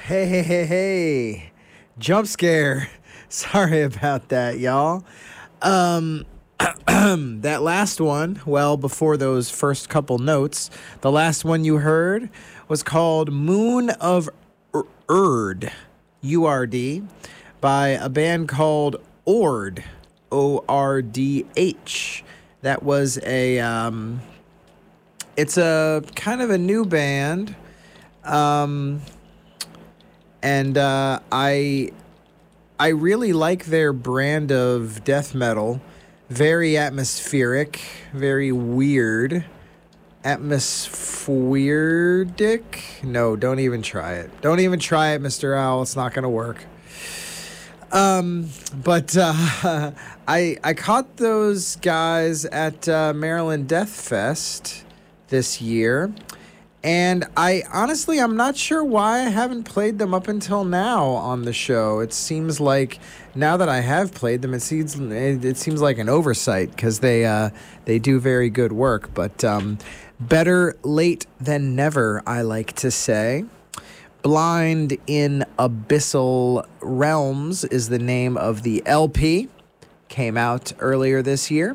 Hey. Jump scare. Sorry about that, y'all. That last one, well, before those first couple notes, the last one you heard was called Moon of Erd, URD, by a band called Ord, ORDH. That was it's a kind of a new band. And I really like their brand of death metal. Very atmospheric, very weird. Atmospheric? No, don't even try it. Don't even try it, Mr. Owl. It's not going to work. But I caught those guys at Maryland Death Fest this year. And I'm not sure why I haven't played them up until now on the show. It seems like now that I have played them, it seems like an oversight because they do very good work. But better late than never, I like to say. Blind in Abyssal Realms is the name of the LP. Came out earlier this year.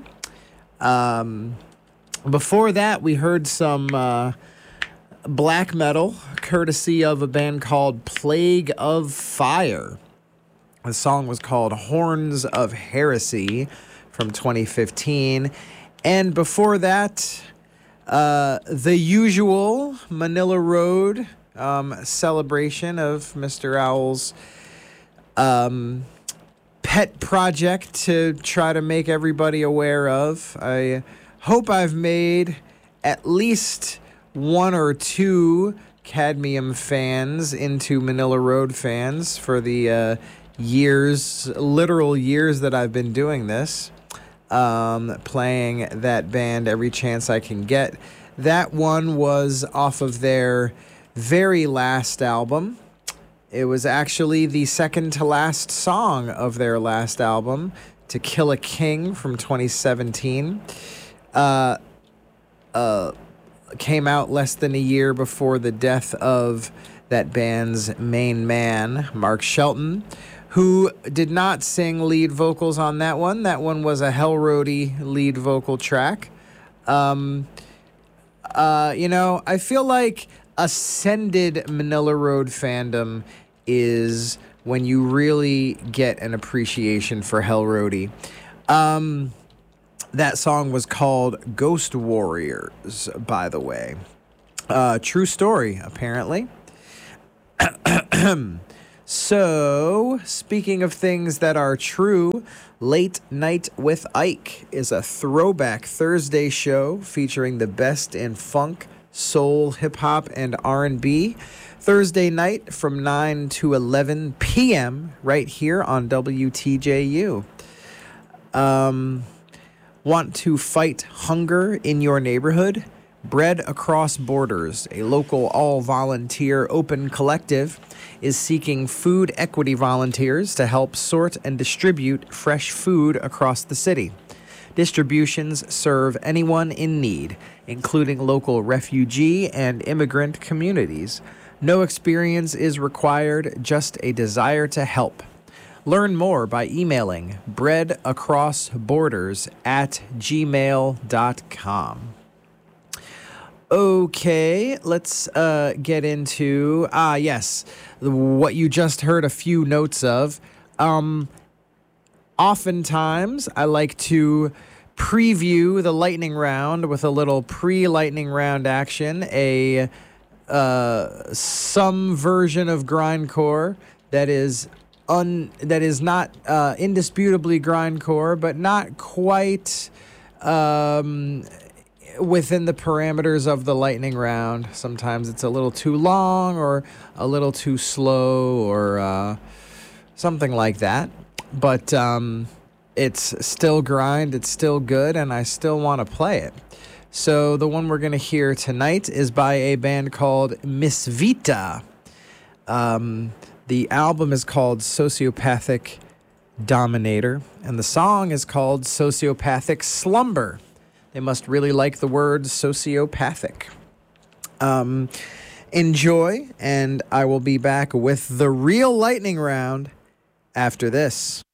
Before that, we heard some black metal, courtesy of a band called Plague of Fire. The song was called Horns of Heresy from 2015. And before that, the usual Manila Road celebration of Mr. Owl's pet project to try to make everybody aware of. I hope I've made at least one or two Cadmium fans into Manila Road fans for the literal years that I've been doing this, playing that band every chance I can get. That one was off of their very last album. It was actually the second to last song of their last album, To Kill a King from 2017. Came out less than a year before the death of that band's main man, Mark Shelton, who did not sing lead vocals on that one. That one was a Hell Roadie lead vocal track. I feel like ascended Manila Road fandom is when you really get an appreciation for Hell Roadie. That song was called Ghost Warriors, by the way. True story, apparently. So, speaking of things that are true, Late Night with Ike is a throwback Thursday show featuring the best in funk, soul, hip-hop, and R&B. Thursday night from 9 to 11 p.m. right here on WTJU. Want to fight hunger in your neighborhood? Bread Across Borders, a local all-volunteer open collective, is seeking food equity volunteers to help sort and distribute fresh food across the city. Distributions serve anyone in need, including local refugee and immigrant communities. No experience is required, just a desire to help. Learn more by emailing breadacrossborders@gmail.com. Okay, let's get into, yes, what you just heard a few notes of. Oftentimes, I like to preview the lightning round with a little pre-lightning round action, some version of grindcore that is not indisputably grindcore, but not quite within the parameters of the lightning round. Sometimes it's a little too long or a little too slow or something like that. But it's still grind, it's still good, and I still want to play it. So the one we're going to hear tonight is by a band called Miss Vita. The album is called Sociopathic Dominator, and the song is called Sociopathic Slumber. They must really like the word sociopathic. Enjoy, and I will be back with the real lightning round after this.